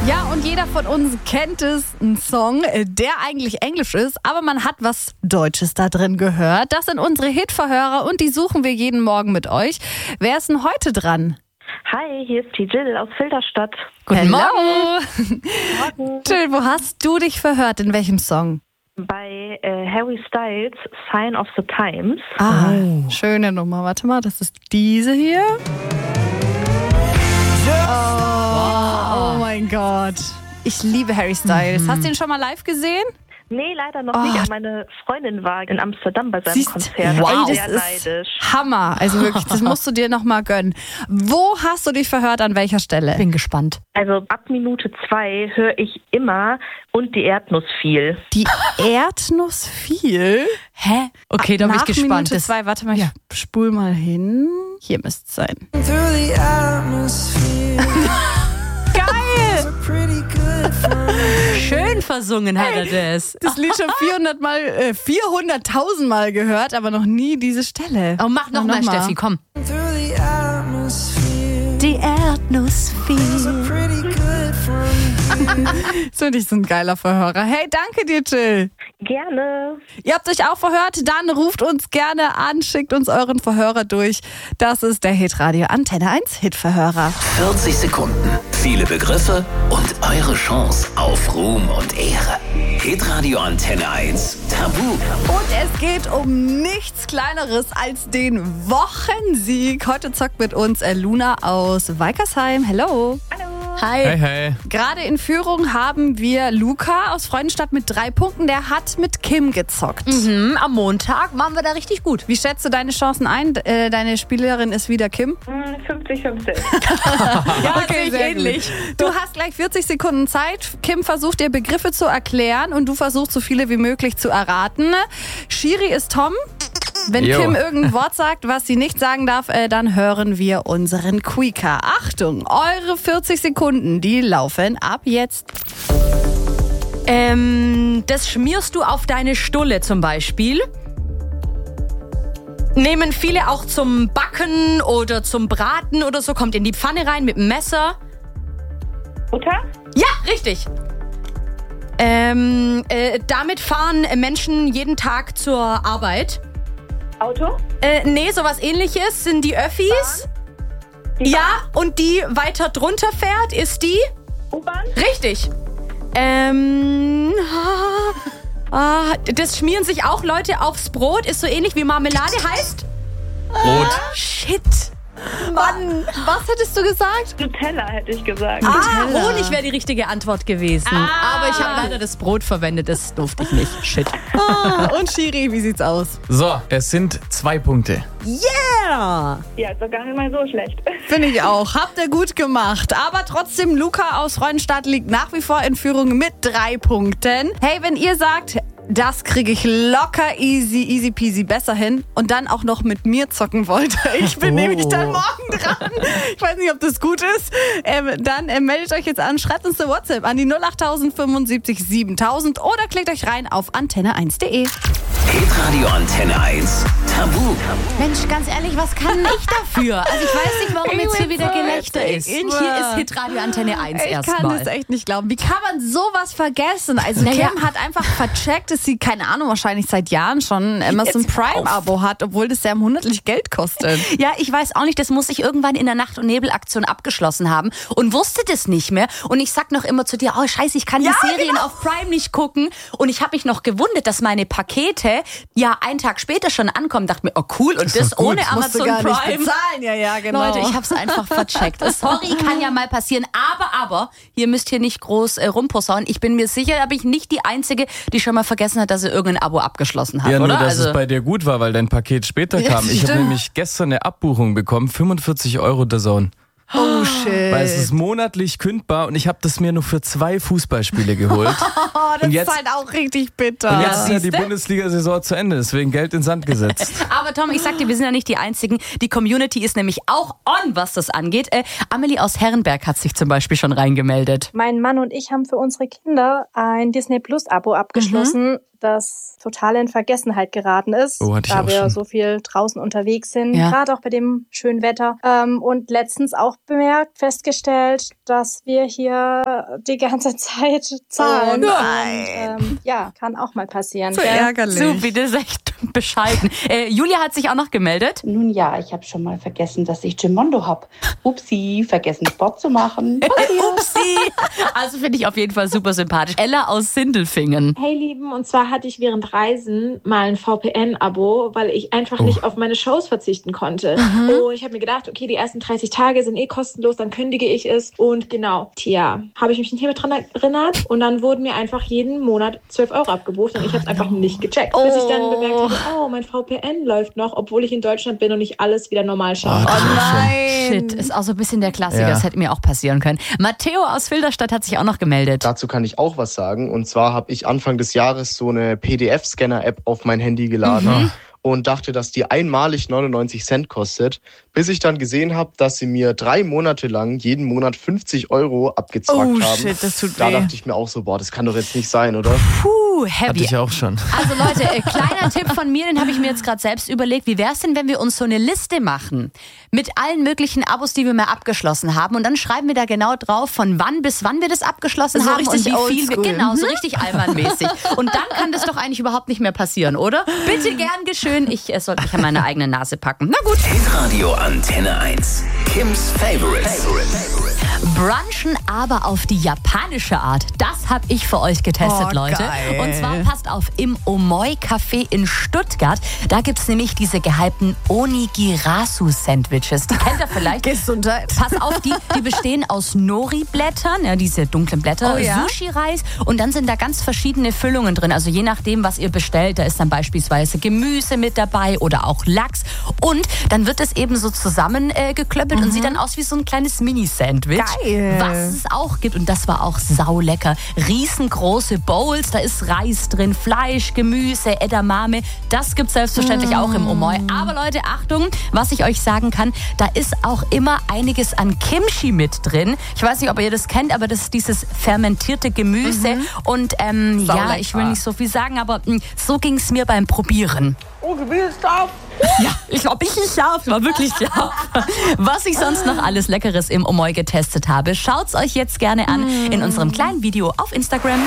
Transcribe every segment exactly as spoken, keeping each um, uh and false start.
Ja, und jeder von uns kennt es, einen Song, der eigentlich Englisch ist, aber man hat was Deutsches da drin gehört. Das sind unsere Hitverhörer und die suchen wir jeden Morgen mit euch. Wer ist denn heute dran? Hi, hier ist die Jill aus Filderstadt. Guten Hello. Morgen. Morgen. Jill, wo hast du dich verhört? In welchem Song? Bei äh, Harry Styles, Sign of the Times. Ah, oh. Schöne Nummer. Warte mal, das ist diese hier. Oh, wow. Oh mein Gott. Ich liebe Harry Styles. Mhm. Hast du ihn schon mal live gesehen? Nee, leider noch oh. nicht. Meine Freundin war in Amsterdam bei seinem Siehst, Konzert. Wow, Ey, das sehr ist neidisch. Hammer. Also wirklich, das musst du dir noch mal gönnen. Wo hast du dich verhört, an welcher Stelle? Bin gespannt. Also ab Minute zwei höre ich immer und die Erdnuss viel. Die Erdnuss viel? Hä? Okay, da bin ich gespannt. Nach Minute zwei, warte mal, ich ja. spul mal hin. Hier müsste es sein. Geil! Schön versungen hat er das. Das Lied schon vierhundert Mal, äh, vierhunderttausend Mal gehört, aber noch nie diese Stelle. Oh, mach nochmal, noch Steffi, komm. Die Erdnuss viel. So, dich so ein geiler Verhörer. Hey, danke dir, Jill. Gerne. Ihr habt euch auch verhört? Dann ruft uns gerne an, schickt uns euren Verhörer durch. Das ist der Hitradio Antenne eins Hitverhörer. vierzig Sekunden, viele Begriffe und eure Chance auf Ruhm und Ehre. Hitradio Antenne eins Tabu. Und es geht um nichts Kleineres als den Wochensieg. Heute zockt mit uns Luna aus Weikersheim. Hello. Hallo. Hi. Hey, hey. Gerade in Führung haben wir Luca aus Freudenstadt mit drei Punkten. Der hat mit Kim gezockt. Mhm, am Montag waren wir da richtig gut. Wie schätzt du deine Chancen ein? Äh, deine Spielerin ist wieder Kim? fünfzig fünfzig. Ja, okay, sehr ähnlich. Du hast gleich vierzig Sekunden Zeit. Kim versucht dir Begriffe zu erklären und du versuchst so viele wie möglich zu erraten. Schiri ist Tom. Wenn Jo. Kim irgendein Wort sagt, was sie nicht sagen darf, äh, dann hören wir unseren Quickie. Achtung, eure vierzig Sekunden, die laufen ab jetzt. Ähm, das schmierst du auf deine Stulle zum Beispiel. Nehmen viele auch zum Backen oder zum Braten oder so. Kommt in die Pfanne rein mit dem Messer. Butter? Ja, richtig. Ähm, äh, damit fahren Menschen jeden Tag zur Arbeit. Auto? Äh, nee, sowas ähnliches sind die Öffis. Die Ja, und die weiter drunter fährt, ist die? U-Bahn? Richtig. Ähm, ah, ah, das schmieren sich auch Leute aufs Brot, ist so ähnlich wie Marmelade heißt. Brot. Shit. Mann, was hättest du gesagt? Nutella hätte ich gesagt. Ah, Nutella. Honig wäre die richtige Antwort gewesen. Ah. Aber ich habe leider das Brot verwendet, das durfte ich nicht. Shit. Ah, und Schiri, wie sieht's aus? So, es sind zwei Punkte. Yeah! Ja, ist doch gar nicht mal so schlecht. Finde ich auch. Habt ihr gut gemacht. Aber trotzdem, Luca aus Freudenstadt liegt nach wie vor in Führung mit drei Punkten. Hey, wenn ihr sagt, das kriege ich locker easy, easy peasy besser hin und dann auch noch mit mir zocken wollt. Ich bin Oh. nämlich dann morgen dran. Ich weiß nicht, ob das gut ist. Ähm, dann äh, meldet euch jetzt an, schreibt uns eine WhatsApp an die null acht fünfundsiebzig siebentausend oder klickt euch rein auf antenne eins punkt de. Hitradio Antenne eins Tabu. Mensch, ganz ehrlich, was kann ich dafür? Also ich weiß nicht, warum jetzt hier wieder Gelächter ist. Ich Hier ist Hitradio Antenne eins Ich kann erstmal. das echt nicht glauben. Wie kann man sowas vergessen? Also Naja. Kim hat einfach vercheckt, dass sie, keine Ahnung, wahrscheinlich seit Jahren schon Amazon Jetzt Prime-Abo hat, obwohl das ja monatlich Geld kostet. Ja, ich weiß auch nicht, das muss ich irgendwann in der Nacht- und Nebelaktion abgeschlossen haben und wusste das nicht mehr. Und ich sag noch immer zu dir, oh scheiße, ich kann Ja, die Serien genau. auf Prime nicht gucken. Und ich habe mich noch gewundert, dass meine Pakete ja einen Tag später schon ankommen. Dachte mir, oh cool, und das doch gut. ohne Musst du Amazon gar nicht Prime. bezahlen. Ja, ja, genau. Leute, ich hab's einfach vercheckt. Sorry, kann ja mal passieren. Aber, aber, ihr müsst hier nicht groß äh, rumposaunen. Ich bin mir sicher, da bin ich nicht die Einzige, die schon mal vergessen hat, dass sie irgendein Abo abgeschlossen hat, Ja, nur, oder? dass also, es bei dir gut war, weil dein Paket später Ja, kam. Ich habe stimmt. nämlich gestern eine Abbuchung bekommen, fünfundvierzig Euro der Zone. Oh shit. Weil es ist monatlich kündbar und ich habe das mir nur für zwei Fußballspiele geholt. Oh, das Und jetzt- ist halt auch richtig bitter. Und jetzt ist ja die siehste? Bundesliga-Saison zu Ende, deswegen Geld in Sand gesetzt. Aber Tom, ich sag dir, wir sind ja nicht die Einzigen. Die Community ist nämlich auch on, was das angeht. Äh, Amelie aus Herrenberg hat sich zum Beispiel schon reingemeldet. Mein Mann und ich haben für unsere Kinder ein Disney Plus Abo abgeschlossen. das total in Vergessenheit geraten ist, Oh, hatte ich da auch wir schon. so viel draußen unterwegs sind, Ja. gerade auch bei dem schönen Wetter. Ähm, und letztens auch bemerkt, festgestellt, dass wir hier die ganze Zeit zahlen. Oh nein. Und, ähm, ja, kann auch mal passieren. So gell? ärgerlich. So, wie das echt bescheiden. Äh, Julia hat sich auch noch gemeldet. Nun ja, ich habe schon mal vergessen, dass ich Gimondo habe. Upsi, vergessen Sport zu machen. Upsi. Also finde ich auf jeden Fall super sympathisch. Ella aus Sindelfingen. Hey Lieben, und zwar hatte ich während Reisen mal ein V P N-Abo, weil ich einfach nicht auf meine Shows verzichten konnte. Und ich habe mir gedacht, okay, die ersten dreißig Tage sind eh kostenlos, dann kündige ich es. Und genau, tja, habe ich mich nicht mehr dran erinnert. Und dann wurden mir einfach jeden Monat zwölf Euro abgebucht und ich habe es einfach nicht gecheckt. Bis ich dann bemerkt habe, oh, mein V P N läuft noch, obwohl ich in Deutschland bin und ich alles wieder normal schauen Oh, kann. Nein. Shit, ist auch so ein bisschen der Klassiker. Ja. Das hätte mir auch passieren können. Matteo aus Filderstadt hat sich auch noch gemeldet. Dazu kann ich auch was sagen. Und zwar habe ich Anfang des Jahres so eine P D F-Scanner-App auf mein Handy geladen. Mhm. Und dachte, dass die einmalig neunundneunzig Cent kostet, bis ich dann gesehen habe, dass sie mir drei Monate lang jeden Monat fünfzig Euro abgezwackt Oh, haben. shit, das tut da weh. dachte ich mir auch so, boah, das kann doch jetzt nicht sein, oder? Puh, Hatte heavy. ich auch schon. Also Leute, äh, kleiner Tipp von mir, den habe ich mir jetzt gerade selbst überlegt. Wie wäre es denn, wenn wir uns so eine Liste machen mit allen möglichen Abos, die wir mal abgeschlossen haben, und dann schreiben wir da genau drauf, von wann bis wann wir das abgeschlossen So haben und richtig wie viel wir, oldschool. genau, so richtig Allmann-mäßig. Und dann kann das doch eigentlich überhaupt nicht mehr passieren, oder? Bitte gern geschehen. Ich äh, sollte mich an meine eigene Nase packen. Na gut. Hitradio Antenne eins. Kims Favorites. Brunchen, aber auf die japanische Art. Das habe ich für euch getestet, Oh, Leute. geil. Und zwar passt auf, im Omoi Café in Stuttgart. Da gibt's nämlich diese gehypten Onigirasu-Sandwiches. Die kennt ihr vielleicht. Gesundheit. Pass auf, die, die bestehen aus Nori-Blättern, ja, diese dunklen Blätter, Oh ja? Sushi-Reis, und dann sind da ganz verschiedene Füllungen drin. Also je nachdem, was ihr bestellt, da ist dann beispielsweise Gemüse mit dabei oder auch Lachs. Und dann wird es eben so zusammengeklöppelt äh, geklöppelt und sieht dann aus wie so ein kleines Mini-Sandwich. Geil. Was es auch gibt, und das war auch saulecker. Riesengroße Bowls, da ist Reis drin, Fleisch, Gemüse, Edamame. Das gibt's selbstverständlich auch im Omoi. Aber Leute, Achtung, was ich euch sagen kann, da ist auch immer einiges an Kimchi mit drin. Ich weiß nicht, ob ihr das kennt, aber das ist dieses fermentierte Gemüse. Und ähm, ja, Saulecker. ich will nicht so viel sagen, aber mh, so ging's mir beim Probieren. Oh, du bist scharf. Ja, ich glaube, ich bin scharf, war wirklich scharf. Was ich sonst noch alles Leckeres im Omoi getestet habe, schaut's euch jetzt gerne an in unserem kleinen Video auf Instagram.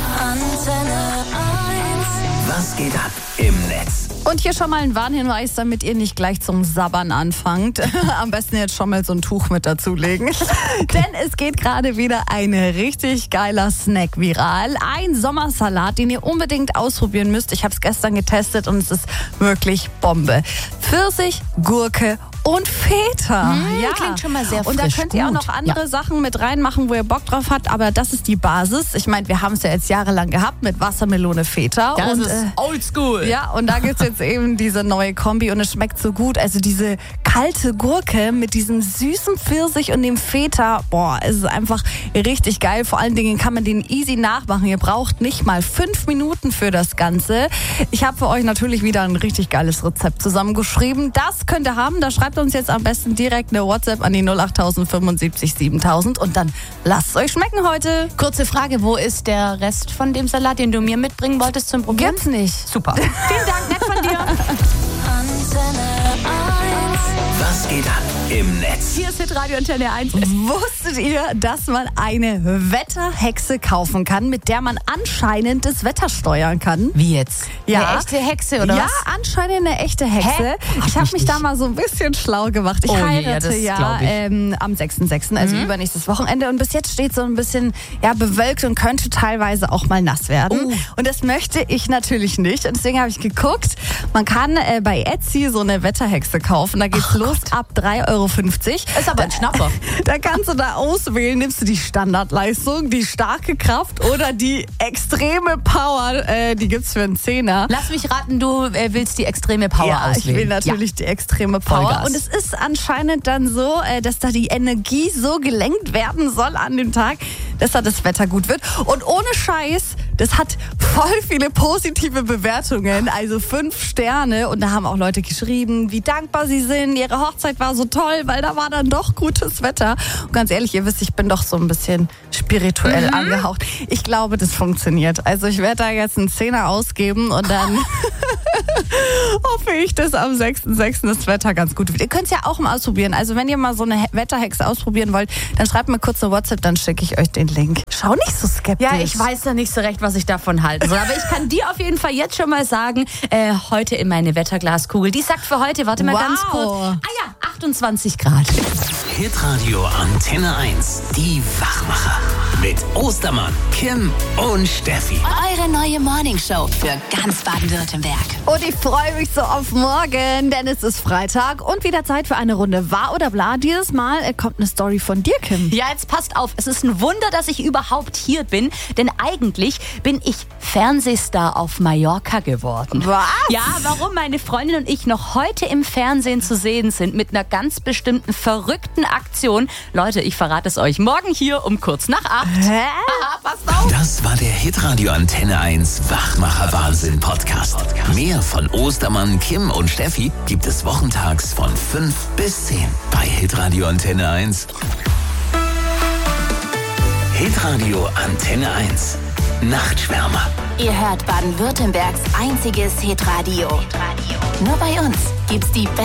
Was geht ab im Netz? Und hier schon mal ein Warnhinweis, damit ihr nicht gleich zum Sabbern anfangt. Am besten jetzt schon mal so ein Tuch mit dazulegen. Denn es geht gerade wieder ein richtig geiler Snack viral. Ein Sommersalat, den ihr unbedingt ausprobieren müsst. Ich habe es gestern getestet und es ist wirklich Bombe. Pfirsich, Gurke und Feta. ja, klingt schon mal sehr Und da frisch. könnt ihr auch Gut. noch andere Ja. Sachen mit reinmachen, wo ihr Bock drauf habt. Aber das ist die Basis. Ich meine, wir haben es ja jetzt jahrelang gehabt mit Wassermelone, Feta. Das und, ist äh, oldschool. ja, und da gibt's jetzt eben diese neue Kombi und es schmeckt so gut. Also diese kalte Gurke mit diesem süßen Pfirsich und dem Feta, boah, es ist einfach richtig geil. Vor allen Dingen kann man den easy nachmachen. Ihr braucht nicht mal fünf Minuten für das Ganze. Ich habe für euch natürlich wieder ein richtig geiles Rezept zusammengeschrieben. Das könnt ihr haben. Da schreibt uns jetzt am besten direkt eine WhatsApp an die null acht fünfundsiebzig siebentausend und dann lasst es euch schmecken heute. Kurze Frage, wo ist der Rest von dem Salat, den du mir mitbringen wolltest zum Probieren? Gibt's nicht. Super. Vielen Dank, nett von dir. Was geht ab im Netz? Hier ist Hitradio Antenne eins. Wusstet ihr, dass man eine Wetterhexe kaufen kann, mit der man anscheinend das Wetter steuern kann? Wie jetzt? Ja. Eine echte Hexe, oder ja, was? anscheinend eine echte Hexe. Hä? Ach, ich habe mich mich da nicht. mal so ein bisschen schlau gemacht. Ich Oh je, ja, heirate das ja, glaub ich. ähm, am sechsten sechsten, also übernächstes Wochenende. Und bis jetzt steht so ein bisschen ja, bewölkt und könnte teilweise auch mal nass werden. Oh. Und das möchte ich natürlich nicht. Und deswegen habe ich geguckt, man kann äh, bei Etsy so eine Wetterhexe kaufen. Da geht's los ab drei Euro fünfzig. Ist aber ein Schnapper. Da kannst du da auswählen, nimmst du die Standardleistung, die starke Kraft oder die extreme Power, äh, die gibt's für einen Zehner. Lass mich raten, du äh, willst die extreme Power ja, auswählen. ich will natürlich die extreme Power. Vollgas. Und es ist anscheinend dann so, äh, dass da die Energie so gelenkt werden soll an dem Tag, dass da das Wetter gut wird. Und ohne Scheiß, das hat voll viele positive Bewertungen, also fünf Sterne. Und da haben auch Leute geschrieben, wie dankbar sie sind. Ihre Hochzeit war so toll, weil da war dann doch gutes Wetter. Und ganz ehrlich, ihr wisst, ich bin doch so ein bisschen spirituell mhm. angehaucht. Ich glaube, das funktioniert. Also ich werde da jetzt einen Zehner ausgeben und dann hoffe ich, dass am sechsten sechsten das Wetter ganz gut wird. Ihr könnt es ja auch mal ausprobieren. Also wenn ihr mal so eine Wetterhexe ausprobieren wollt, dann schreibt mir kurz eine WhatsApp, dann schicke ich euch den Link. Schau nicht so skeptisch. Ja, ich weiß ja nicht so recht, was ich davon halten soll. Aber ich kann dir auf jeden Fall jetzt schon mal sagen, äh, heute in meine Wetterglaskugel. Die sagt für heute, warte mal wow. ganz kurz. Ah ja, achtundzwanzig Grad. Hitradio Antenne eins, die Wachmacher. Mit Ostermann, Kim und Steffi. Eure neue Morningshow für ganz Baden-Württemberg. Und ich freue mich so auf morgen, denn es ist Freitag und wieder Zeit für eine Runde Wahr oder Bla. Dieses Mal kommt eine Story von dir, Kim. Ja, jetzt passt auf. Es ist ein Wunder, dass ich überhaupt hier bin, denn eigentlich bin ich Fernsehstar auf Mallorca geworden. Was? Ja, warum meine Freundin und ich noch heute im Fernsehen zu sehen sind mit einer ganz bestimmten verrückten Aktion. Leute, ich verrate es euch morgen hier um kurz nach acht. Hä? Aha, passt auf. Das war der Hitradio Antenne eins Wachmacher Wahnsinn Podcast. Mehr von Ostermann, Kim und Steffi gibt es wochentags von fünf bis zehn bei Hitradio Antenne eins. Hitradio Antenne eins. Nachtschwärmer. Ihr hört Baden-Württembergs einziges Hitradio. Nur bei uns gibt's die